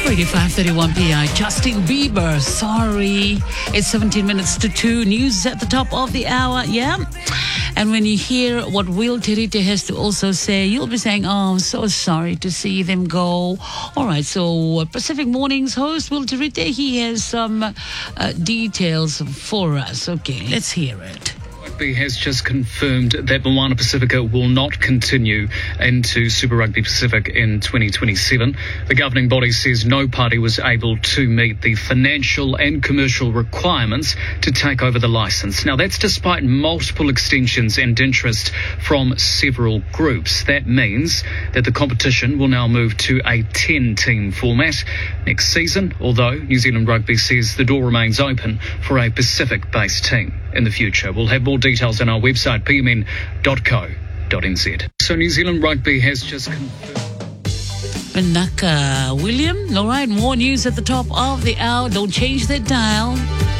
Radio 531 PI, Justin Bieber, sorry. It's 17 minutes to 2. News at the top of the hour, yeah? And when you hear what Will Terite has to also say, you'll be saying, oh, I'm so sorry to see them go. All right, so Pacific Mornings host Will Terite, he has some details for us. Okay, let's hear it. Rugby has just confirmed that Moana Pacifica will not continue into Super Rugby Pacific in 2027. The governing body says no party was able to meet the financial and commercial requirements to take over the licence. Now, that's despite multiple extensions and interest from several groups. That means that the competition will now move to a 10-team format next season, although New Zealand Rugby says the door remains open for a Pacific-based team in the future. We'll have more details on our website, pmn.co.nz. So New Zealand Rugby has just confirmed. Manaka William, all right, more news at the top of the hour. Don't change that dial.